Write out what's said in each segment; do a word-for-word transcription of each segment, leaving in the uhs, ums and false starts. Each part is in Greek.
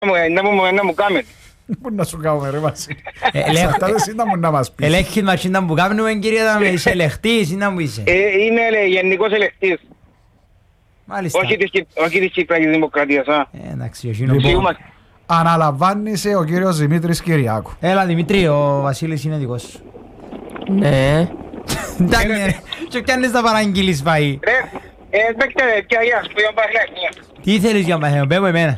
να μου κάνετε. Πού να σου κάνουμε ρε Βασίλη. Αυτά δεν σύνταμουν να μας πεις. Ελέγχεις μας σύνταμουν που κάνουμε κύριε Δάμε. Είσαι ελεγχτής, σύνταμουν που είσαι. Είναι γενικός ελεγχτής. Μάλιστα. Όχι της Κυπριακής Δημοκρατίας. Εντάξει, ο Σύνο. Αναλαμβάνησε ο κύριος Δημήτρης Κυριάκου. Έλα Δημήτρη, ο Βασίλης είναι δικός σου. Ναι. Εντάξει ρε, και κάνεις να παραγγείλεις φαΐ. Ρε, παίξτε πια γεια σου, για Παχλάκ. Τι θέλεις για Παχλάκ, πέμπω εμένα.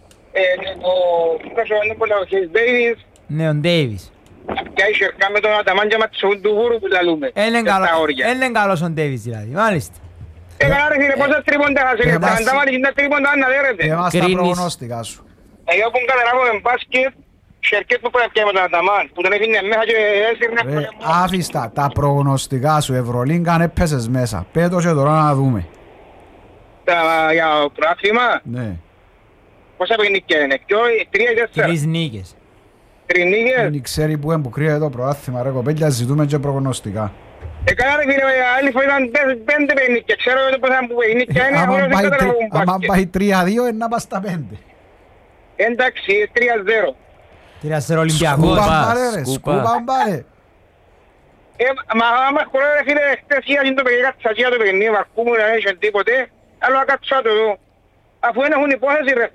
Ο Ντέιβις. Ναι, ο Ντέιβις. Και είσαι κάμε τον Αταμάν και ματσούν του γούρου που λαλούμε. Είναι καλός ο Ντέιβις δηλαδή, μάλιστα. Ε, καλά ρε φίλε, πόσα τρίποντα χάσετε. Αν τα βάλεις είναι τρίποντα, αν να δέρετε. Εμάς τα προγνωστικά σου. Εγώ που καταλάβω μπάσκετ, Σερκέτ που πρέπει από τον Αταμάν, που τον έφυγε μέσα και έσυρνε. Άφηστα, τα προγνωστικά σου, Ευρωλίγκα αν έπαιζες μέσα. Πέτω και τώρα να δούμε. Για προάθλημα. Ναι. Πόσα παιχνίκια είναι, τρία ή τέσσερα. Τρεις νίκες. Τρεις νίκες. Δεν ξέρει που εμπουκρύεται το προάθλημα ρε κοπέλια, ζητούμε και προγνωστικά. Ε, καλά ρε φίλε, άλλη φορά ήταν πέντε παιχνίκια, ξέρω πώς θα μου παιχνίκια είναι. Άμα πάει τρία δύο, να πας στα πέντε. Εντάξει, τρία ζέρο. τρία ζέρο Ολυμπιακός. Σκούπαν πάρε ρε, σκούπαν πάρε. Μα άμα χωρώ ρε φίλε, χτες είχα το παιχνίδι, κατσακία το παιχνίδι, βαρκούμου να έχει τίποτε, άλλο να κάτσω το εδώ. Αφού δεν έχουν υπόθεση ρε.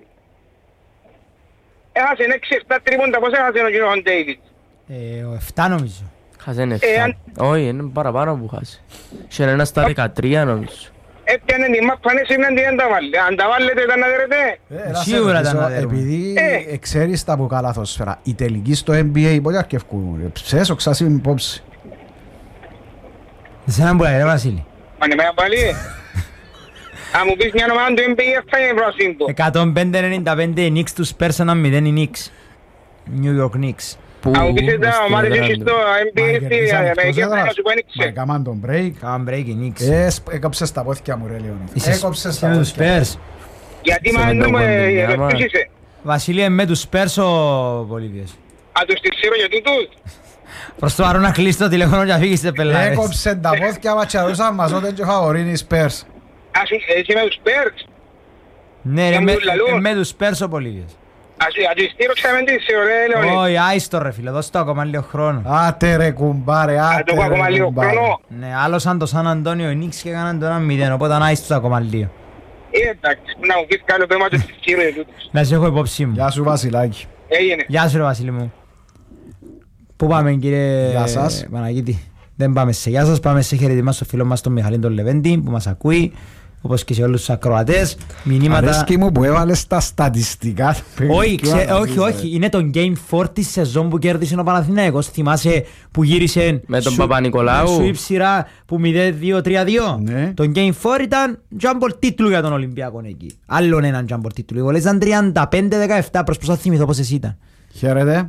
Έχασαν έξι εφτά τρίποντα, πώς έχασαν ο κύριος Ντέιβιτς. εφτά νομίζω. Χάσαν εφτά. Όχι, είναι παραπάνω που χάσει. Και ένα στα δεκατρία νομίζω. Έπιανε τη μάπα, είναι σημαίνει δεν τα βάλει. Αν τα βάλετε ήταν να δέρετε. Σίγουρα ήταν να δέρουμε. Επειδή ξέρεις τα από καλαθόσφαιρα, οι τελικοί στο N B A πότε αρκευκούν. Ψέσω ξάσιμη υπόψη. Εσένα που λέει ρε Βασίλη. Πάνε μένα πάλι. Αν μου πεις μια ομάδα του N B A έφτανε προσύμπτω. εκατόν πέντε ενενήντα πέντε οι Knicks τους Πέρσαναν μηδέν οι Knicks. New York Knicks. Αν μου πεις τα ομάδες έχεις στο N B A στη Αμερική να σου πω ένιξε. Έκαναν τον break. Έκαναν break οι Knicks. Έκοψες τα πόθηκια μου ρε Λεωνίδη. Έκοψες τα πόθηκια. Γιατί μα εννοούμε ποιος είσαι. Βασίλη με τους Spurs ο Πολύβιος. Α, τους τη ξέρω για τούτους. Προς το παρόν να κλείσει το τηλέφωνο και να φύγεις σε πελάρες. Έκοψε τα πόθηκια μα τσαρούσαν μας όταν και φαβορίνει οι Spurs. Εσύ με τους Spurs. Ναι ρε με τους Spurs ο Πολύβιος. Αν τη στήρω ξαμεντήσει ρε Λεωνίδη. Όχι, άιστο ρε φίλε, δώσ' το ακόμα λίγο χρόνο. Άτε ρε κουμπάρε, άτε ρε κουμπάρε. Ναι, άλλο σαν το Σαν Αντώνιο οι Knicks και έκαναν το ένα μηδέν, οπότε άιστο ακόμα λίγο. Εντάξει, να μου πεις καλό πέμα και στη στήρω για τούτους. Να σε έχω υπόψη μου. Γεια σου Βασιλάκη. Έγινε. Γεια σου ρε Βασίλη μου. Πού πάμε κύριε Γεια σας. Παναγίτη. Δεν πάμε σε γεια σας, πάμε σε χαιρετιμά στο φίλο μας τον Μιχαλήν τον Λεβέντη που μας ακούει. Όπως και σε όλους τους ακροατές, μηνύματα... Αρέσκει μου που έβαλες τα στατιστικά. Όχι, όχι, όχι, είναι το Game φορ της σεζόν που κέρδισε ο Παναθηναϊκός. Θυμάσαι που γύρισε με τον Παπα-Νικολάου. Σου υψηρά που μηδέν δύο τρία δύο. Το Game φορ ήταν τζάμπολ τίτλου για τον Ολυμπιακό εκεί. Άλλον έναν τζάμπολ τίτλου. Οι βολές ήταν τριάντα πέντε δεκαεπτά, προσπαθώ να θυμηθώ πώς εσύ ήταν. Χαίρετε.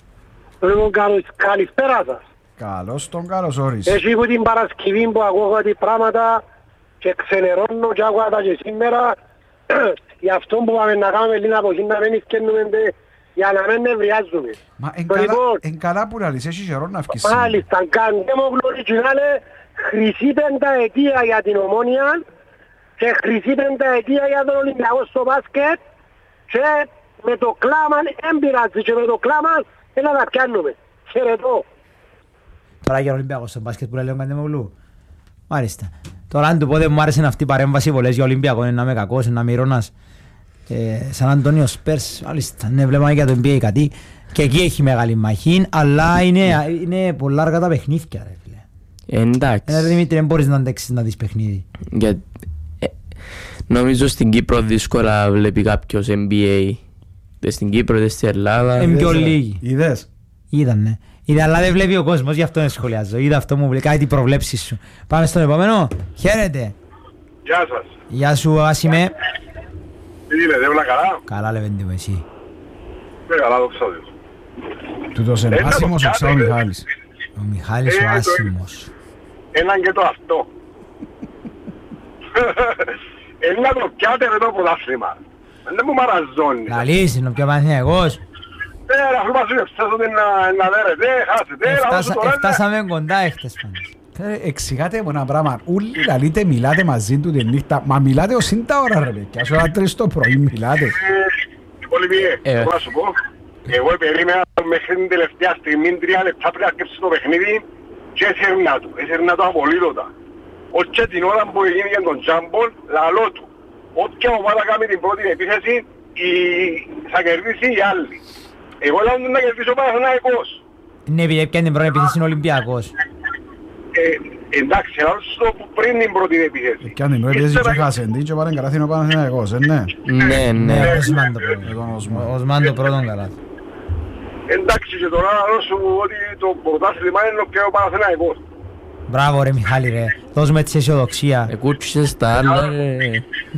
Καλησπέρα σας. Καλώς τον καλώς όρισε. Εσύ που την Παρασκευή που ακούω κάτι πράγματα και ξενερώνω και άκουα τα και σήμερα γι' αυτό που πάμε να κάνουμε λίγα από εκεί να μην ευκαινούμε για να μην νευριάζουμε. Μα εν καλά που λαλείς, έχει καιρό να αυκείς. Μάλιστα, κάντε μου γλωριτζινάλε χρυσή πενταετία για την Ομόνια και χρυσή πενταετία για τον Ολυμπιακό στο μπάσκετ και με το κλάμα έμπειραζε και με το κλάμα έλα να πιάνουμε. Χαιρετώ. Τώρα για τον Ολυμπιακό στο μπάσκετ που λέει ο Καντεμογλού. Μάλιστα. Τώρα αν του πότε μου άρεσε αυτή η παρέμβαση πολλές για Ολυμπιακό, είναι να είμαι κακός, είναι να είμαι ηρώνας. Ε, Σαν Αντώνιο Σπέρς, μάλιστα, ναι βλέπαμε για το N B A κάτι και εκεί έχει μεγάλη μαχή, αλλά είναι, είναι πολλά αργά τα παιχνίδια ρε φίλε. Εντάξει. Ε, Δημήτρη, δεν μπορείς να αντέξεις να δεις παιχνίδι. Για... Ε, νομίζω στην Κύπρο δύσκολα βλέπει κάποιος N B A. Είτε στην Κύπρο είτε στην Ελλάδα. Είναι πιο λίγοι. Είδες. Είδαν, ναι. Είδα, αλλά δεν βλέπει ο κόσμος, γι' αυτό δεν σχολιάζω. Είδα αυτό μου, κάνει την προβλέψη σου. Πάμε στον επόμενο. Χαίρετε. Γεια σας. Γεια σου, Άσιμε. Τι λέτε, όλα καλά. Καλά, Λεβέντη μου, εσύ. Ναι, καλά, το ξέρω. Τούτος είναι Άσιμος, ο ξέρω ο Μιχάλης. Ο Μιχάλης ο Άσιμος. Έναν και το αυτό. Ένα το πιάτε με το πρωτάθλημα. Δεν μου μαραζώνει. Λαλής, είναι ο πιο Παναθηναϊκός. Ναι, αφού μας ψέσατε να δέρετε, χάσετε. Εφτάσαμε κοντά έχτες πάντως. Εξηγάτε μου ένα πράγμα. Ούλοι λαλείτε, μιλάτε μαζί του τη νύχτα. Μα μιλάτε ως είναι τα ώρα ρε παιδιά. Ως ώρα τρεις το πρωί μιλάτε. Πολύ Ολυμπιέ, Ε. εγώ να σου πω. Εγώ περίμενα μέχρι την τελευταία στιγμή τρία λεπτά πριν αρκέψει το παιχνίδι και έσαιρνα του, έσαιρνα του απολύτωτα. Ως και την ώρα που έγινε για τον τζάμπολ, λαλό του. Όποια ομάδα κάνει την πρώτη επίθεση, η... θα κερδίσει η άλλη. Εγώ λέω να κερδίσει ο Παναθηναϊκός. Ναι, επειδή έπιανε την πρώτη επίθεση είναι ο Ολυμπιακός. Ε, εντάξει, αλλά στο πριν την πρώτη επίθεση. Κι αν την πρέπει έτσι και χάσεν την και πάρεν καλάθι είναι ο Παναθηναϊκός, ε, ναι. Ναι, Ναι, ναι. ο Οσμάν το πρώτο. Εγώ ο Οσμάν. Ο Οσμάν το πρώτο καλά. Εντάξει, και τώρα να σου ότι το πρωτάθλημα είναι ο πιο Παναθηναϊκός. Μπράβο ρε Μιχάλη ρε, δώσ' με της αισιοδοξία. Εκούτσισες τα άλλα, ρε.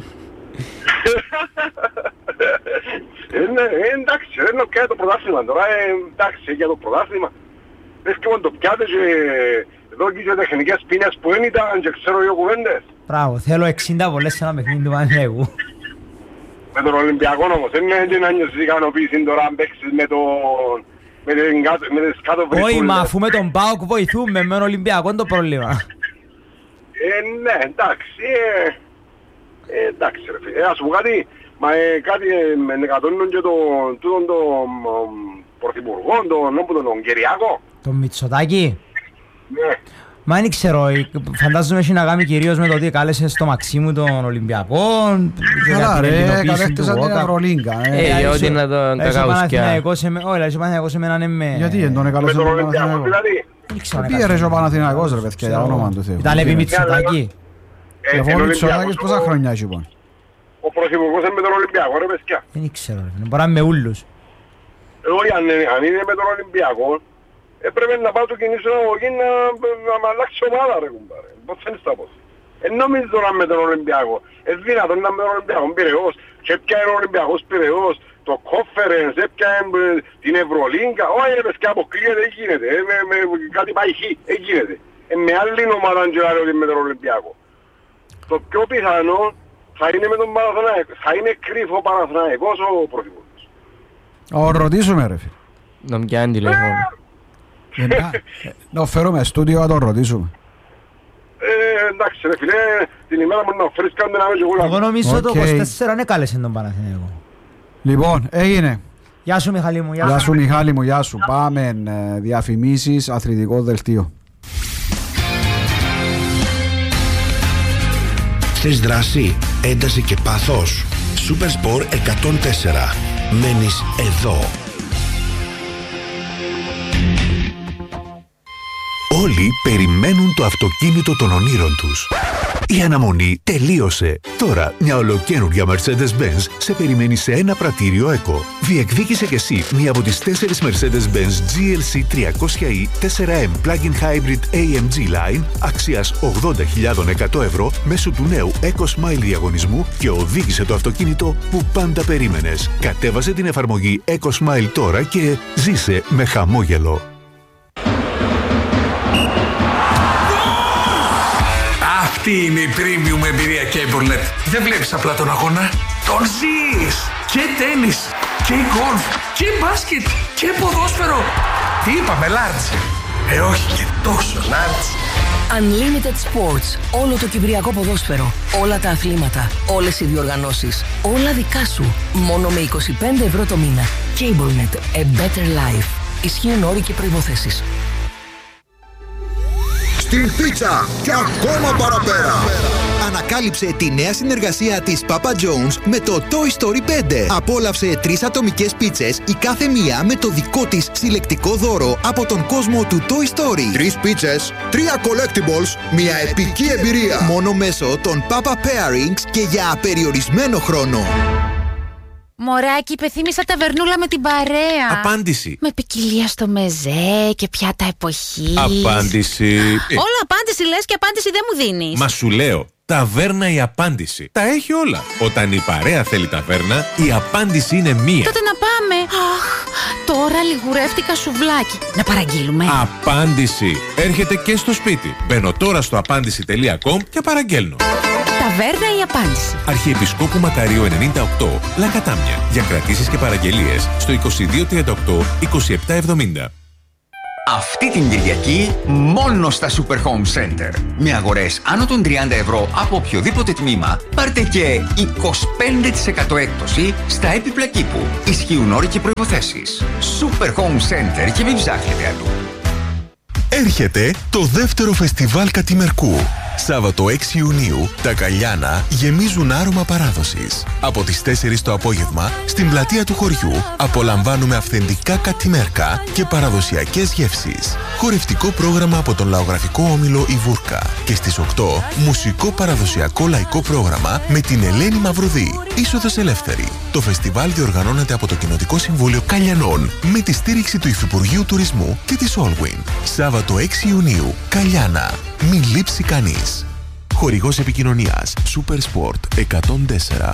Ε, ναι, ε, εντάξει, δεν είναι πια το πρωτάθλημα τώρα, ε, εντάξει, για το πρωτάθλημα. Λες και μόνο το πιάτε και εδώ και τεχνικές πίνες που δεν ήταν και ξέρω εγώ κουβέντες. Μπράβο, θέλω εξήντα βολές σε ένα παιχνίδι του Παναθηναϊκού. Με τον Ολυμπιακό όμως, δεν είναι να νιώσεις ικανοποίηση τώρα αν παίξεις με τον... με την κάτω- με τις κάτω Όχι, βρυκούλες. μα αφού με τον ΠΑΟΚ βοηθούμε, με τον Ολυμπιακό είναι το πρόβλημα. Ε, ναι, εντάξει, ε, ε, εντάξει ρε φίλε. Ε, ας πω κάτι, μα ε, κάτι ε, με εκατόνουν και τον, τούτον τον μ, πρωθυπουργό, τον, τον, τον Κυριακό. Το Μητσοτάκη. Ναι. Μα δεν ξέρω, ε, φαντάζομαι έχει να κάνει κυρίως με το ότι κάλεσε στο Μαξίμου των Ολυμπιακών. Καλά ρε, κατέκτησαν την Ευρωλίγκα. ε. Ε, για ό,τι να τον κακαουσκιά. Όχι, ο Παναθηναϊκός εμένα είναι με... Γιατί δεν τον Με έκαλεσαν τον τον Ολυμπιακό Παναθηναϊκό. δηλαδή. Δεν ξέρω να Πήγε ρε κάνει. και ο Παναθηναϊκός ρε παιδιά, για όνομα του Θεού. Ήταν επί Μητσοτάκη. Ε, Και εν ο Μητσοτάκης Ολυμπιακός, πόσα ο- χρόνια έχει λοιπόν. Ο πρωθυπουργός είναι με τον Ολυμπιακό ρε παιδιά. Δεν ξέρω, ρε, μπορεί να είναι με ούλους. Ε, όχι, αν, αν είναι με τον Ολυμπιακό, έπρεπε να πάω του κινήσω αγωγή να, να μ' αλλάξει ομάδα ρε κουμπάρε. Πώς θέλεις τα πώς. Ε, νομίζω τώρα με τον Ολυμπιακό. Ε, δυνατόν να με τον Ολυμπιακό Πειραιώς. Και έπιανε ο Ολυμπιακός Πειραιώς, το conference, έπιανε ε, την Ευρωλίγκα. Όχι ρε παιδιά, αποκλείεται, δεν γίνεται. Ε, με, με, κάτι πάει χ, δεν γίνεται. Ε, με άλλη ομάδα αν και άλλο ότι με τον Ολυμπιακό. Το πιο πιθανό θα είναι με τον Παναθηναϊκό. Θα είναι κρύφο Παναθηναϊκός ο πρωθυπουργός. Ο ρωτήσουμε ρε φίλε. Να μου πιάνει τηλέφωνο. Ε, να- ε, Να φέρουμε στούντιο να τον ρωτήσουμε. Ε, εντάξει ρε φίλε, την ημέρα μου να φέρεις κάντε να με και Εγώ εγώ. νομίζω το Οκ. είκοσι τέσσερα δεν κάλεσε τον Παναθηναϊκό. Λοιπόν, έγινε. Γεια σου Μιχαλή μου, Γεια σου Μιχάλη μου, γεια σου. Πάμε ε, διαφημίσεις, αθλητικό δελτίο. Θες δράση, ένταση και πάθος. Super Sport εκατόν τέσσερα. Μένεις εδώ. Όλοι περιμένουν το αυτοκίνητο των ονείρων τους. Η αναμονή τελείωσε. Τώρα μια ολοκαίνουργια Mercedes-Benz σε περιμένει σε ένα πρατήριο Eco. Διεκδίκησε κι εσύ μία από τις τέσσερις Mercedes-Benz τζι ελ σι τριακόσια ι φορ εμ Plug-in Hybrid έι εμ τζι Line αξίας ογδόντα χιλιάδες εκατό ευρώ μέσω του νέου Eco Smile διαγωνισμού και οδήγησε το αυτοκίνητο που πάντα περίμενες. Κατέβασε την εφαρμογή Eco Smile τώρα και ζήσε με χαμόγελο. Αυτή είναι η premium εμπειρία CableNet. Δεν βλέπεις απλά τον αγώνα, τον ζεις. Και τένις, και γκολφ, και μπάσκετ, και ποδόσφαιρο. Τι είπαμε, large. Ε, όχι και τόσο large. Unlimited Sports. Όλο το κυπριακό ποδόσφαιρο. Όλα τα αθλήματα. Όλες οι διοργανώσεις. Όλα δικά σου. Μόνο με είκοσι πέντε ευρώ το μήνα. CableNet. A better life. Ισχύουν όροι και προϋποθέσεις. Στην πίτσα και ακόμα παραπέρα. Ανακάλυψε τη νέα συνεργασία της Papa John's με το Toy Story πέντε. Απόλαυσε τρεις ατομικές πίτσες, η κάθε μία με το δικό της συλλεκτικό δώρο από τον κόσμο του Toy Story. Τρεις πίτσες, τρία collectibles, μια επική εμπειρία. Μόνο μέσω των Papa Pairings και για απεριορισμένο χρόνο. Μωράκι, υπεθύμησα ταβερνούλα με την παρέα. Απάντηση. Με ποικιλία στο μεζέ και πιάτα εποχής. Απάντηση. Όλο απάντηση λες και απάντηση δεν μου δίνεις. Μα σου λέω, ταβέρνα η απάντηση. Τα έχει όλα. Όταν η παρέα θέλει ταβέρνα, η απάντηση είναι μία. Τότε να πάμε. Αχ, τώρα λιγουρεύτηκα σουβλάκι. Να παραγγείλουμε. Απάντηση. Έρχεται και στο σπίτι. Μπαίνω τώρα στο απάντηση τελεία κομ και παραγγέλνω. Ταβέρνα η απάντηση. Αρχιεπισκόπου Μακαρίου ενενήντα οκτώ, Λακατάμια. Για κρατήσεις και παραγγελίες στο είκοσι δύο τριάντα οκτώ είκοσι επτά εβδομήντα. Αυτή την Κυριακή μόνο στα Super Home Center. Με αγορές άνω των τριάντα ευρώ από οποιοδήποτε τμήμα, πάρτε και είκοσι πέντε τοις εκατό έκπτωση στα έπιπλα κήπου. Ισχύουν όροι και προϋποθέσεις. Super Home Center και μην ψάχνετε αλλού. Έρχεται το δεύτερο φεστιβάλ Κατημερκού. Σάββατο έξι Ιουνίου, τα Καλιάνα γεμίζουν άρωμα παράδοσης. Από τις τέσσερις το απόγευμα, στην πλατεία του χωριού, απολαμβάνουμε αυθεντικά κατημέρκα και παραδοσιακές γεύσεις. Χορευτικό πρόγραμμα από τον λαογραφικό όμιλο Η Βούρκα. Και στις οκτώ, μουσικό παραδοσιακό λαϊκό πρόγραμμα με την Ελένη Μαυρουδή. Είσοδος ελεύθερη. Το φεστιβάλ διοργανώνεται από το Κοινοτικό Συμβούλιο Καλιανών με τη στήριξη του Υφυπουργείου Τουρισμού και της Allwyn. Σάββατο έξι Ιουνίου, Καλιάνα. Μην λείψει κανείς. Χορηγός επικοινωνίας Super Sport εκατόν τέσσερα.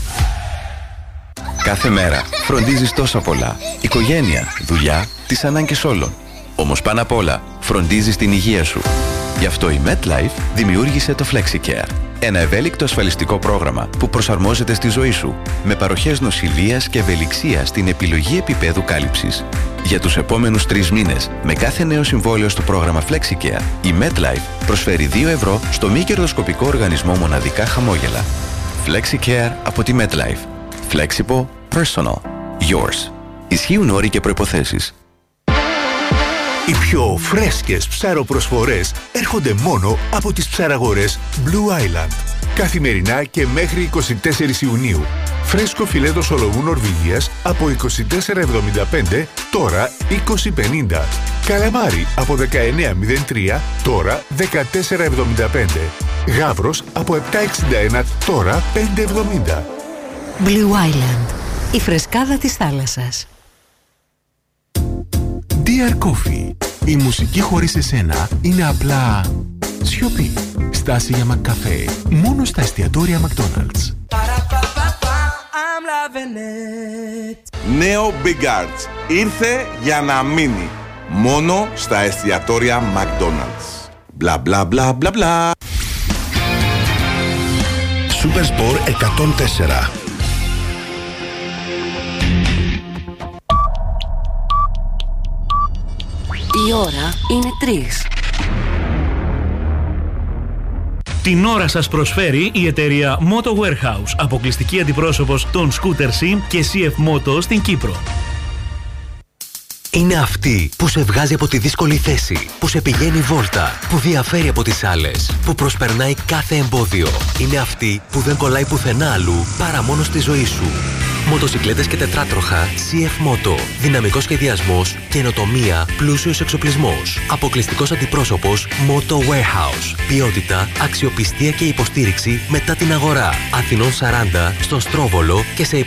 Κάθε μέρα φροντίζεις τόσα πολλά. Οικογένεια, δουλειά, τις ανάγκες όλων. Όμως πάνω απ' όλα φροντίζεις την υγεία σου. Γι' αυτό η MetLife δημιούργησε το FlexiCare. Ένα ευέλικτο ασφαλιστικό πρόγραμμα που προσαρμόζεται στη ζωή σου, με παροχές νοσηλείας και ευελιξία στην επιλογή επίπεδου κάλυψης. Για τους επόμενους τρεις μήνες, με κάθε νέο συμβόλαιο στο πρόγραμμα FlexiCare, η MetLife προσφέρει δύο ευρώ στο μη κερδοσκοπικό οργανισμό μοναδικά χαμόγελα. FlexiCare από τη MetLife. Flexible, personal, yours. Ισχύουν όροι και προϋποθέσεις. Οι πιο φρέσκες ψαροπροσφορές έρχονται μόνο από τις ψαραγορές Blue Island. Καθημερινά και μέχρι εικοστή τέταρτη Ιουνίου. Φρέσκο φιλέτο σολομού Νορβηγίας από είκοσι τέσσερα εβδομήντα πέντε, τώρα είκοσι πενήντα. Καλαμάρι από δεκαεννέα μηδέν τρία, τώρα δεκατέσσερα εβδομήντα πέντε. Γάβρος από επτά εξήντα ένα, τώρα πέντε εβδομήντα. Blue Island, η φρεσκάδα της θάλασσας. Dear Coffee. Η μουσική χωρίς εσένα είναι απλά σιωπή. Στάση για μακκαφέ. Μόνο στα εστιατόρια McDonald's. Νέο Big Arts. Ήρθε για να μείνει. Μόνο στα εστιατόρια McDonald's. Μπλα μπλα μπλα μπλα μπλα. Super Sport εκατόν τέσσερα. Η ώρα είναι τρεις. Την ώρα σας προσφέρει η εταιρεία Moto Warehouse, αποκλειστική αντιπρόσωπος των Scooter Sim και σι εφ Moto στην Κύπρο. Είναι αυτή που σε βγάζει από τη δύσκολη θέση, που σε πηγαίνει βόλτα, που διαφέρει από τις άλλες, που προσπερνάει κάθε εμπόδιο. Είναι αυτή που δεν κολλάει πουθενά αλλού παρά μόνο στη ζωή σου. Μοτοσικλέτες και τετράτροχα σι εφ Moto. Δυναμικός σχεδιασμός, καινοτομία, πλούσιος εξοπλισμός. Αποκλειστικός αντιπρόσωπος Moto Warehouse. Ποιότητα, αξιοπιστία και υποστήριξη μετά την αγορά. Αθηνών σαράντα, στο Στρόβολο και σε